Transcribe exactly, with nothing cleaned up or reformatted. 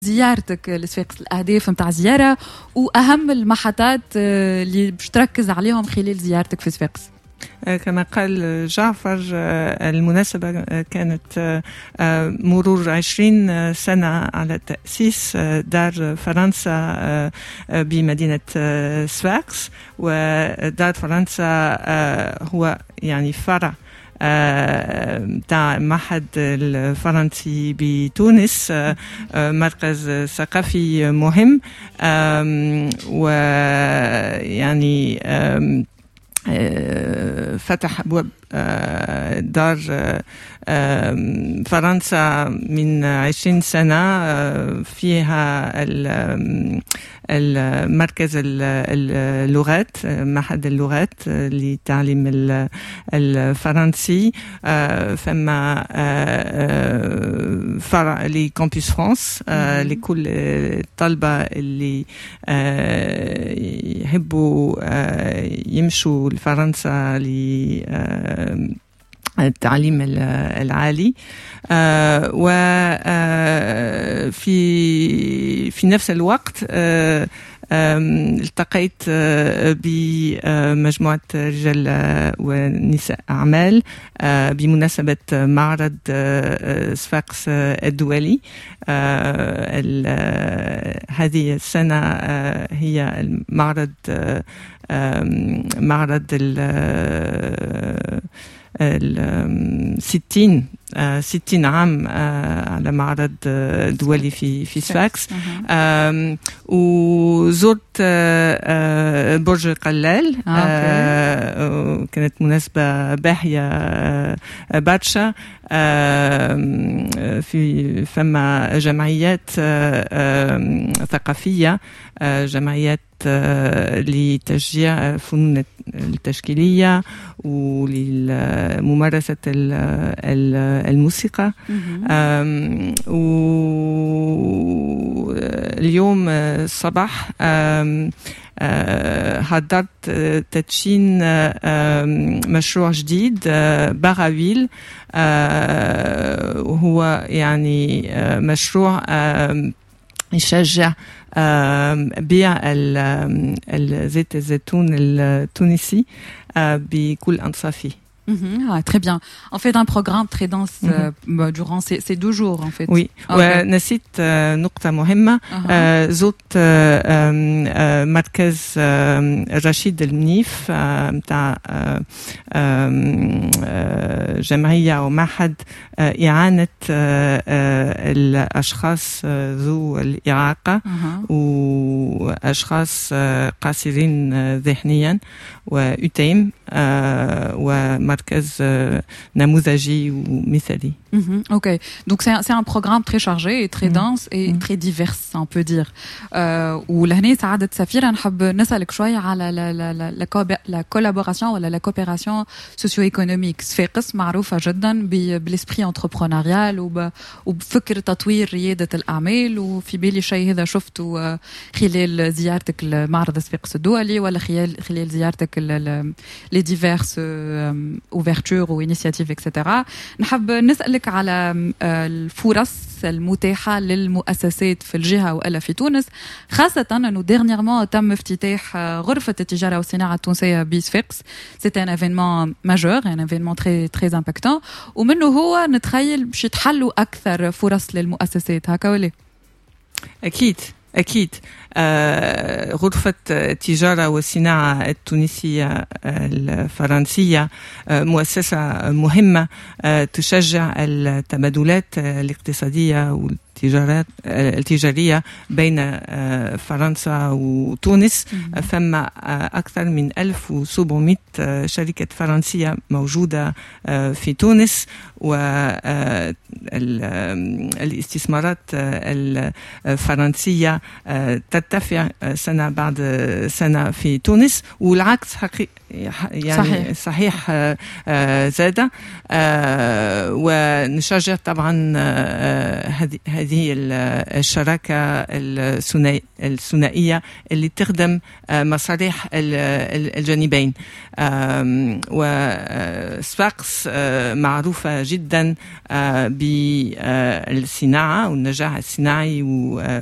زيارتك لصفاقس، الأهداف متاع زيارة وأهم المحطات اللي باش تركز عليهم خلال زيارتك في صفاقس. كما قال جعفر، المناسبة كانت مرور عشرين سنة على تأسيس دار فرنسا بمدينة صفاقس، ودار فرنسا هو يعني فرع تاع معهد الفرنسي بتونس، مركز ثقافي مهم، ويعني فتح أبواب دار فرنسا من عشرين سنة، فيها المركز اللغات، معهد اللغات لتعليم الفرنسي، فما فرع لكامبوس فرانس لكل الطلبة اللي يحبوا يمشوا لفرنسا للتعليم العالي. وفي في نفس الوقت التقيت بمجموعة رجال ونساء أعمال بمناسبة معرض صفاقس الدولي. هذه السنة هي المعرض معرض الستين ستين عام على معرض دولي في في صفاقس. وزرت برج قلال، كانت مناسبة باهية برشا. في فما جمعيات ثقافية، جمعيات لتشجيع الفنون التشكيلية ولممارسة الموسيقى. واليوم الصباح حضرت تدشين مشروع جديد باغافيل، وهو يعني مشروع يشجع بيع الزيت الزيتون التونسي بكل أنصافه. Mm-hmm. Ah, très bien. En fait, un programme très dense mm-hmm. euh, durant ces, ces deux jours, en fait. Oui. Okay. ونسيت نقطة مهمة. uh-huh. زرت مركز رشيد المنيف متاع جمعية ومعهد إعانة الأشخاص ذو الإعاقة uh-huh. وأشخاص قاصرين ذهنيا، وأتيم ومركز نموذجي ومثالي. Mm-hmm. Ok, donc c'est un, c'est un programme très chargé et très mm-hmm. dense et mm-hmm. très divers, on peut dire. ولهنا سعادة سفيرة نحب نسألك شوية على لا لا لا لا collaboration ولا la coopération socio-économique. صفاقس معروفة جدا بالesprit entrepreneurial وبفكر تطوير ريادة الأعمال، وفي بالي شيء هذا شفته خلال زيارتك لمعرض صفاقس الدولي ولا خلال خلال زيارتك les diverses ouvertures ou initiatives et cetera. نحب نسألك على الفرص المتاحة للمؤسسات في الجهة وإلا في تونس، خاصة أنه dernièrement تم افتتاح غرفة التجارة والصناعة التونسية بصفاقس. C'est un événement majeur, un événement très très impactant، ومنه هو نتخيل باش يتحلوا أكثر فرص للمؤسسات، هكا ولا؟ أكيد أكيد. آه غرفة التجارة والصناعة التونسية الفرنسية آه مؤسسة مهمة آه تشجع التبادلات الاقتصادية والتجارات التجارية بين فرنسا وتونس. فما أكثر من ألف وسبعمائة شركة فرنسية موجودة في تونس، والاستثمارات الفرنسية ترتفع سنة بعد سنة في تونس، والعكس يعني صحيح, صحيح زادة. ونشجع طبعا هذه الشراكة الثنائية اللي تخدم مصالح الجانبين. وصفاقس معروفة جدا بالصناعة والنجاح الصناعي